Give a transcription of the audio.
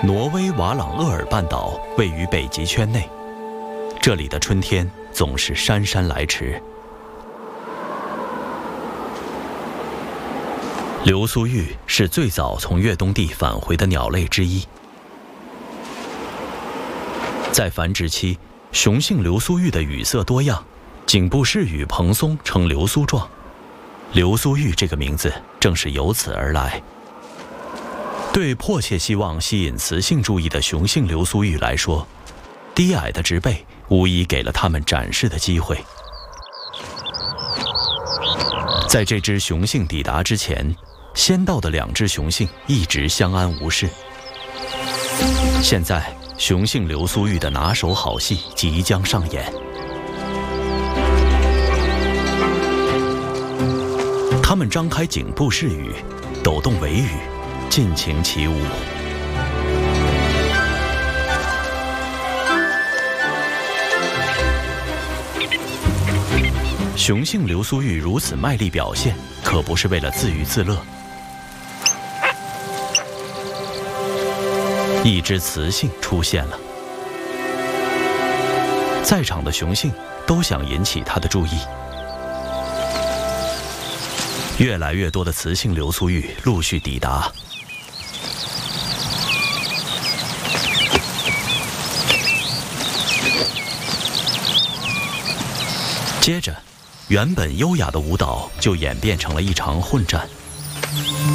挪威瓦朗厄尔半岛位于北极圈内，这里的春天总是姗姗来迟。流苏玉是最早从越冬地返回的鸟类之一。在繁殖期，雄性流苏玉的羽色多样，颈部饰羽蓬松呈流苏状。流苏玉这个名字正是由此而来。对迫切希望吸引雌性注意的雄性流苏玉来说，低矮的植被无疑给了它们展示的机会。在这只雄性抵达之前，先到的2只雄性一直相安无事。现在，雄性流苏玉的拿手好戏即将上演。它们张开颈部饰羽，抖动尾羽，尽情起舞。雄性流苏玉如此卖力表现，可不是为了自娱自乐。一只雌性出现了，在场的雄性都想引起它的注意。越来越多的雌性流苏玉陆续抵达。接着，原本优雅的舞蹈就演变成了一场混战。